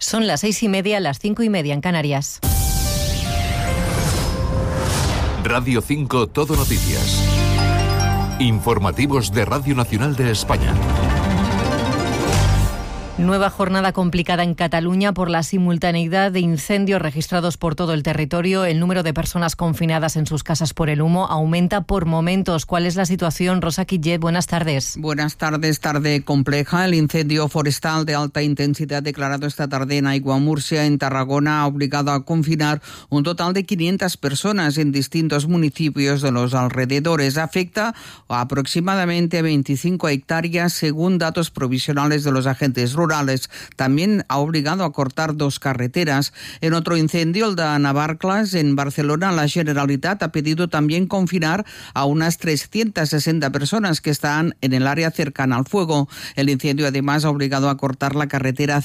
Son las 6:30, las 5:30 en Canarias. Radio 5 Todo Noticias. Informativos de Radio Nacional de España. Nueva jornada complicada en Cataluña por la simultaneidad de incendios registrados por todo el territorio. El número de personas confinadas en sus casas por el humo aumenta por momentos. ¿Cuál es la situación? Rosa Quillet, buenas tardes. Buenas tardes, tarde compleja. El incendio forestal de alta intensidad declarado esta tarde en Aiguamurcia, en Tarragona, ha obligado a confinar un total de 500 personas en distintos municipios de los alrededores. Afecta a aproximadamente 25 hectáreas según datos provisionales de los agentes rurales. También ha obligado a cortar 2 carreteras. En otro incendio, el de Navarcles, en Barcelona, la Generalitat ha pedido también confinar a unas 360 personas que están en el área cercana al fuego. El incendio además ha obligado a cortar la carretera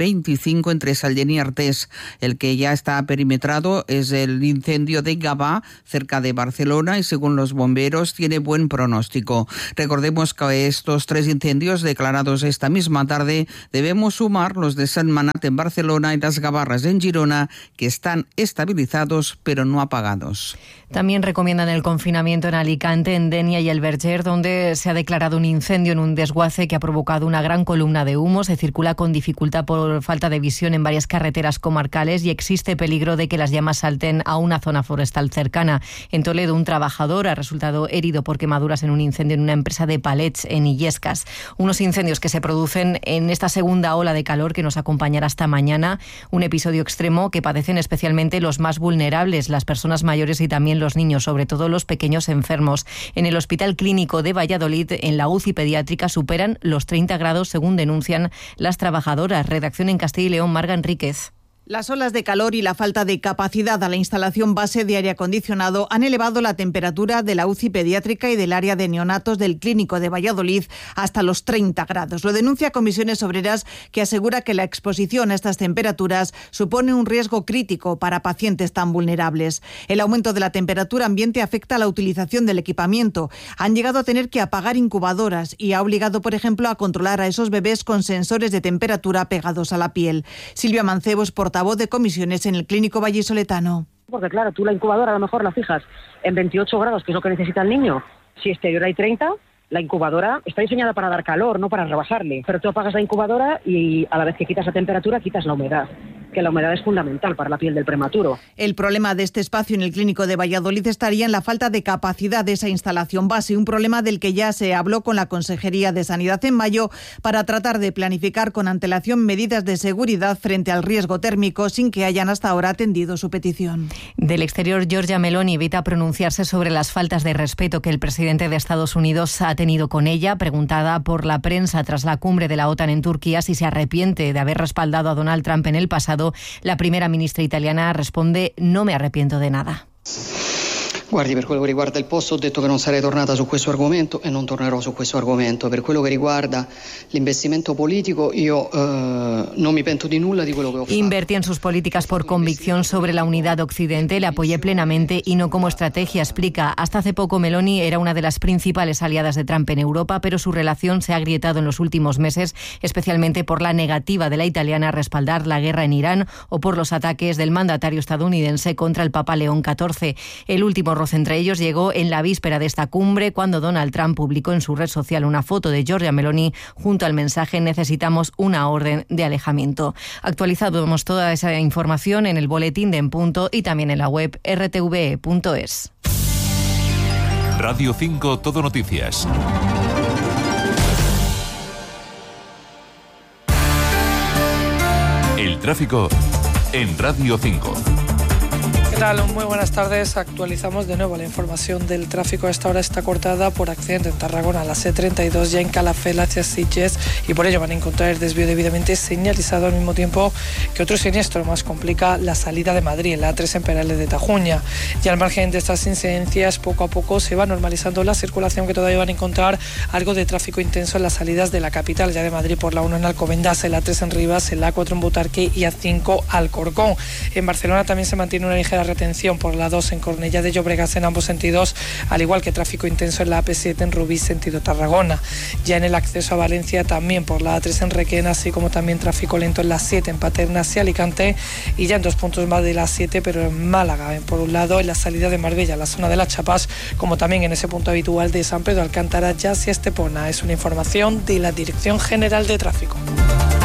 C25 entre Sallent y Artés. El que ya está perimetrado es el incendio de Gavà, cerca de Barcelona, y según los bomberos tiene buen pronóstico. Recordemos que estos 3 incendios declarados esta misma tarde debemos sumar los de Sentmenat en Barcelona y las Gavarras en Girona, que están estabilizados pero no apagados. También recomiendan el confinamiento en Alicante, en Dénia y el Verger, donde se ha declarado un incendio en un desguace que ha provocado una gran columna de humo. Se circula con dificultad por falta de visión en varias carreteras comarcales y existe peligro de que las llamas salten a una zona forestal cercana. En Toledo, un trabajador ha resultado herido por quemaduras en un incendio en una empresa de palets en Illescas. Unos incendios que se producen en esta segunda ola de calor que nos acompañará hasta mañana. Un episodio extremo que padecen especialmente los más vulnerables, las personas mayores y también los niños, sobre todo los pequeños enfermos. En el Hospital Clínico de Valladolid, en la UCI pediátrica, superan los 30 grados, según denuncian las trabajadoras. Redacción en Castilla y León, Marga Enríquez. Las olas de calor y la falta de capacidad a la instalación base de aire acondicionado han elevado la temperatura de la UCI pediátrica y del área de neonatos del Clínico de Valladolid hasta los 30 grados. Lo denuncia Comisiones Obreras, que asegura que la exposición a estas temperaturas supone un riesgo crítico para pacientes tan vulnerables. El aumento de la temperatura ambiente afecta a la utilización del equipamiento. Han llegado a tener que apagar incubadoras y ha obligado, por ejemplo, a controlar a esos bebés con sensores de temperatura pegados a la piel. Silvia Mancebos, portavoz de Comisiones en el Clínico vallisoletano. Porque claro, tú la incubadora a lo mejor la fijas en 28 grados, que es lo que necesita el niño. Si exterior hay 30, la incubadora está diseñada para dar calor, no para rebajarle. Pero tú apagas la incubadora y a la vez que quitas la temperatura, quitas la humedad, que la humedad es fundamental para la piel del prematuro. El problema de este espacio en el Clínico de Valladolid estaría en la falta de capacidad de esa instalación base, un problema del que ya se habló con la Consejería de Sanidad en mayo para tratar de planificar con antelación medidas de seguridad frente al riesgo térmico, sin que hayan hasta ahora atendido su petición. Del exterior, Giorgia Meloni evita pronunciarse sobre las faltas de respeto que el presidente de Estados Unidos ha tenido con ella. Preguntada por la prensa tras la cumbre de la OTAN en Turquía si se arrepiente de haber respaldado a Donald Trump en el pasado, la primera ministra italiana responde: no me arrepiento de nada. Guardi, per quello che riguarda il posto ho detto che non sarei tornata su questo argomento e non tornerò su questo argomento. Per quello che riguarda l'investimento politico io non mi pento di nulla di quello che ho fatto. Invertí en sus políticas por convicción sobre la unidad occidente, le apoyé plenamente y no como estrategia, explica. Hasta hace poco Meloni era una de las principales aliadas de Trump en Europa, pero su relación se ha agrietado en los últimos meses, especialmente por la negativa de la italiana a respaldar la guerra en Irán o por los ataques del mandatario estadounidense contra el Papa León XIV. El último roce entre ellos llegó en la víspera de esta cumbre, cuando Donald Trump publicó en su red social una foto de Giorgia Meloni junto al mensaje: necesitamos una orden de alejamiento. Actualizamos toda esa información en el boletín de En Punto y también en la web rtve.es. Radio 5 Todo Noticias. El tráfico en Radio 5. ¿Qué tal? Muy buenas tardes. Actualizamos de nuevo la información del tráfico. A esta hora está cortada por accidente en Tarragona, la C32, ya en Calafell hacia Sitges, y por ello van a encontrar el desvío debidamente señalizado, al mismo tiempo que otro siniestro más complica la salida de Madrid, la A3 en Perales de Tajuña. Y al margen de estas incidencias, poco a poco se va normalizando la circulación, que todavía van a encontrar algo de tráfico intenso en las salidas de la capital, ya de Madrid, por la 1 en Alcobendas, el A3 en Rivas, el A4 en Butarque y A5 Alcorcón. En Barcelona también se mantiene una ligera retención por la 2 en Cornellá de Llobregat en ambos sentidos, al igual que tráfico intenso en la AP7 en Rubí sentido Tarragona. Ya en el acceso a Valencia también por la A3 en Requena, así como también tráfico lento en la 7 en Paterna hacia Alicante, y ya en 2 puntos más de la 7, pero en Málaga, por un lado en la salida de Marbella, la zona de las Chapas, como también en ese punto habitual de San Pedro Alcántara, ya hacia Estepona. Es una información de la Dirección General de Tráfico.